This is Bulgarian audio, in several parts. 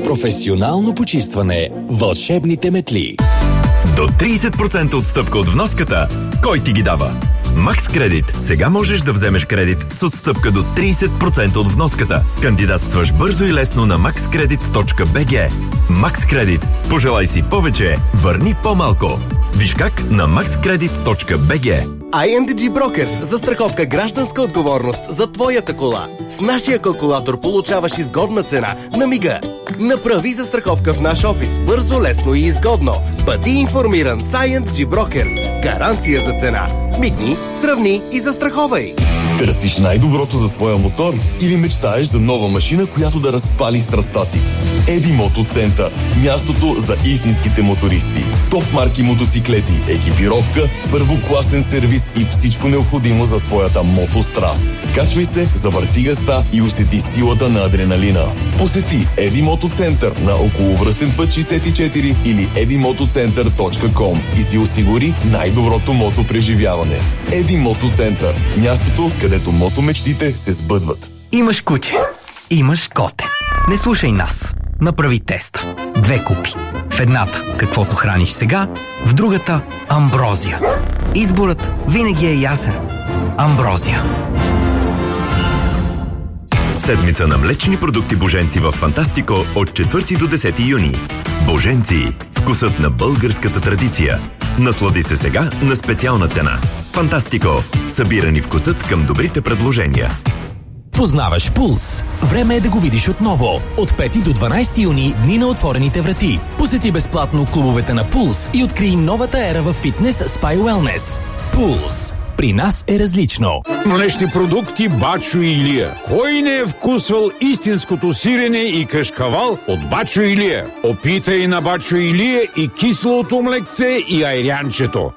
Професионално почистване. Вълшебните метли. До 30% отстъпка от вноската. Кой ти ги дава? Макс Кредит. Сега можеш да вземеш кредит с отстъпка до 30% от вноската. Кандидатстваш бързо и лесно на maxcredit.bg. Макс Кредит. Пожелай си повече, върни по-малко. Виж как на maxcredit.bg. INDG Brokers. Застраховка гражданска отговорност за твоята кола. С нашия калкулатор получаваш изгодна цена на мига. Направи застраховка в наш офис. Бързо, лесно и изгодно. Бъди информиран с INDG Brokers. Гаранция за цена. Мигни, сравни и застраховай. Търсиш най-доброто за своя мотор или мечтаеш за нова машина, която да разпали страстта ти? Еди Мотоцентър. Мястото за истинските мотористи. Топ марки мотоциклети, екипировка, първокласен сервис и всичко необходимо за твоята мотостраст. Качвай се, завърти газта и усети силата на адреналина. Посети Еди Мотоцентър на околовръстен път 64 или edimotoцентър.com и си осигури най-доброто мотопреживяване. Еди Мотоцентър. Мястото, където мотомечтите се сбъдват. Имаш куче, имаш коте. Не слушай нас. Направи теста. 2 купи. В едната, каквото храниш сега, в другата – амброзия. Изборът винаги е ясен. Амброзия. Седмица на млечни продукти Боженци в Фантастико от 4 до 10 юни. Боженци. Вкусът на българската традиция. Наслади се сега на специална цена. Фантастико. Събирани вкусът към добрите предложения. Познаваш Пулс. Време е да го видиш отново. От 5 до 12 юни дни на отворените врати. Посети безплатно клубовете на Пулс и открий новата ера в фитнес, спа и уелнес. Пулс. При нас е различно. Млечни продукти Бачо Илия. Кой не е вкусвал истинското сирене и кашкавал от Бачо Илия? Опитай на Бачо Илия и киселото млекце и айрянчето.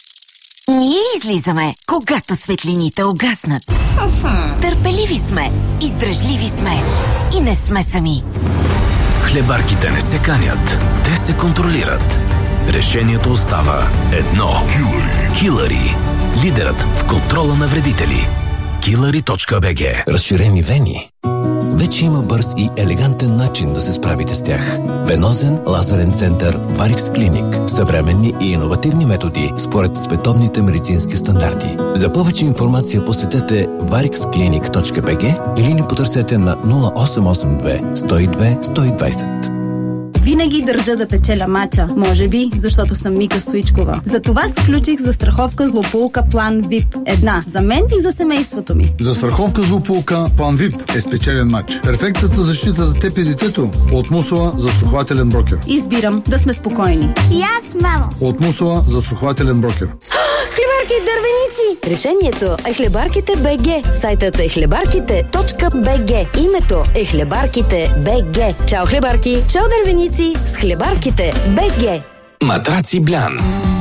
Ние излизаме, когато светлините угаснат. Търпеливи сме, издръжливи сме и не сме сами. Хлебарките не се канят, те се контролират. Решението остава едно. Килъри. Лидерът в контрола на вредители. Killary.bg. Разширени вени. Вече има бърз и елегантен начин да се справите с тях. Венозен лазерен център Varix Clinic. Съвременни и иновативни методи според световните медицински стандарти. За повече информация посетете varixclinic.bg или ни потърсете на 0882 102 120. Винаги държа да печеля мача. Може би, защото съм Мика Стоичкова. Затова сключих застраховка злополука План VIP. Една за мен и за семейството ми. Застраховка злополука План VIP е спечелен мач. Перфектната защита за теб и детето от Мусала застрахователен брокер. Избирам да сме спокойни. И аз, мамо. От Мусала застрахователен брокер. Хлебарки и дървеници! Решението е Хлебарките БГ. Сайтът е хлебарките.bg. Името е Хлебарките БГ. Чао хлебарки! Чао дървеници! С Хлебарките БГ. Матраци Блян.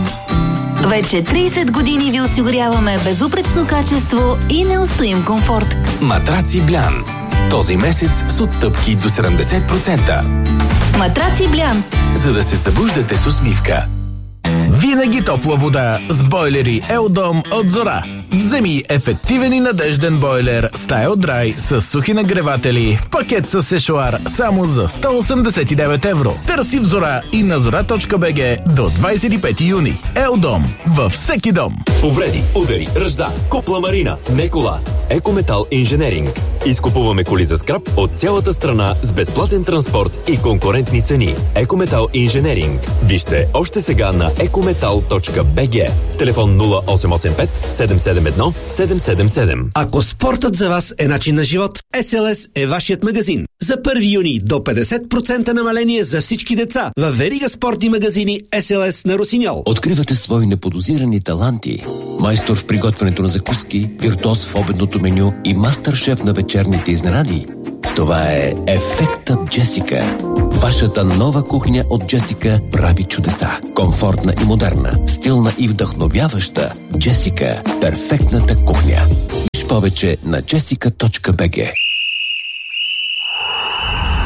Вече 30 години ви осигуряваме безупречно качество и неустоим комфорт. Матраци Блян. Този месец с отстъпки до 70%. Матраци Блян. За да се събуждате с усмивка. Винаги топла вода с бойлери Елдом от Зора. Вземи ефективен и надежден бойлер Style Dry с сухи нагреватели в пакет с сешоар само за 189 евро. Търси в Зора и на zora.bg до 25 юни. Елдом във всеки дом. Повреди, удари, ръжда, купла марина, не кола. Екометал Инженеринг. Изкупуваме коли за скрап от цялата страна с безплатен транспорт и конкурентни цени. Екометал Инженеринг. Вижте още сега на ecometal.bg. Телефон 0885 771 777. Ако спортът за вас е начин на живот, SLS е вашият магазин. За 1 юни до 50% намаление за всички деца във верига спортни магазини SLS на Росиньол. Откривате свои неподозирани таланти. Майстор в приготвянето на закуски, виртуоз в обедното меню и мастер-шеф на вечерните изненади. Това е Ефектът Джесика. Вашата нова кухня от Джесика прави чудеса. Комфортна и модерна, стилна и вдъхновяваща. Джесика – перфектната кухня. Виж повече на jessica.bg.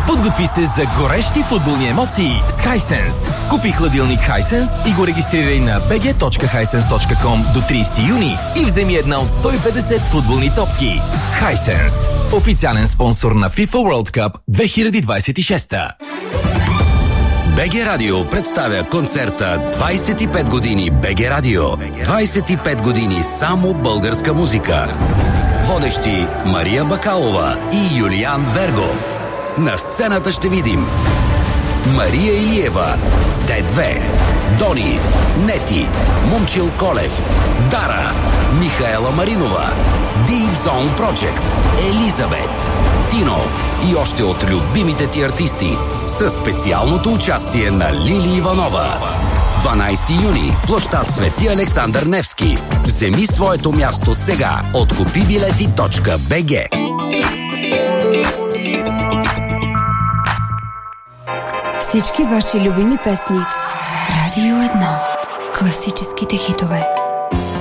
Подготви се за горещи футболни емоции с Hisense. Купи хладилник Hisense и го регистрирай на bg.hisense.com до 30 юни и вземи една от 150 футболни топки. Hisense. Официален спонсор на FIFA World Cup 2026. БГ Радио представя концерта 25 години БГ Радио. 25 години само българска музика. Водещи Мария Бакалова и Юлиан Вергов. На сцената ще видим Мария Илиева, Д2, Дони, Нети, Момчил Колев, Дара, Михаела Маринова, Deep Zone Project, Елизабет, Тино и още от любимите ти артисти със специалното участие на Лили Иванова. 12 юни, площад Свети Александър Невски. Вземи своето място сега от kupibileti.bg. Всички ваши любими песни. Радио 1. Класическите хитове.